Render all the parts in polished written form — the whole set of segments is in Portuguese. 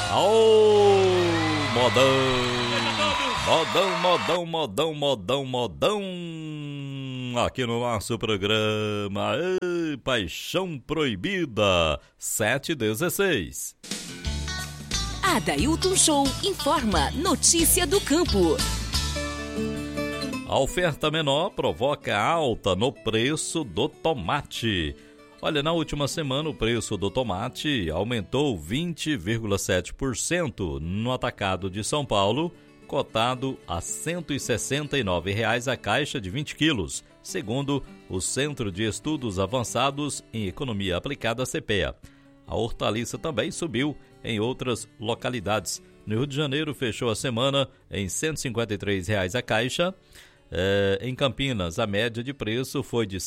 Aô, modão. Aqui no nosso programa, Paixão Proibida, 7h16. Adailton Show informa notícia do campo. A oferta menor provoca alta no preço do tomate. Olha, na última semana o preço do tomate aumentou 20,7% no atacado de São Paulo, cotado a R$ 169,00 a caixa de 20 quilos, segundo o Centro de Estudos Avançados em Economia Aplicada, CEPEA. A hortaliça também subiu em outras localidades. No Rio de Janeiro fechou a semana em R$ 153,00 a caixa. Em Campinas, a média de preço foi de R$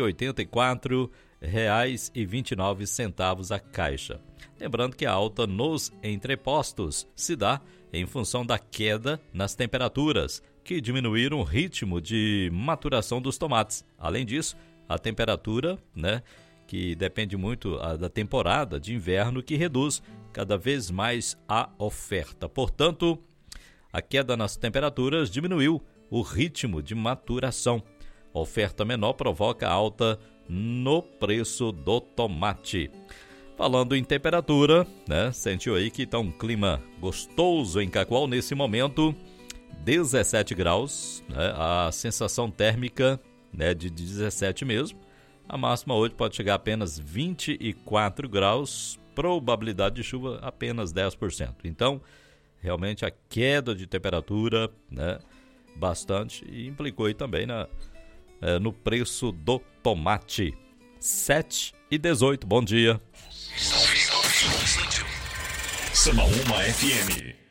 184,29 a caixa. Lembrando que a alta nos entrepostos se dá em função da queda nas temperaturas, que diminuíram o ritmo de maturação dos tomates. Além disso, a temperatura, que depende muito da temporada de inverno, que reduz cada vez mais a oferta. Portanto, a queda nas temperaturas diminuiu o ritmo de maturação. A oferta menor provoca alta no preço do tomate. Falando em temperatura, sentiu aí que está um clima gostoso em Cacoal nesse momento, 17 graus, a sensação térmica de 17 mesmo. A máxima hoje pode chegar a apenas 24 graus, probabilidade de chuva apenas 10%. Então, realmente a queda de temperatura, bastante, e implicou aí também no preço do tomate. 7h18, bom dia. Samaúma FM.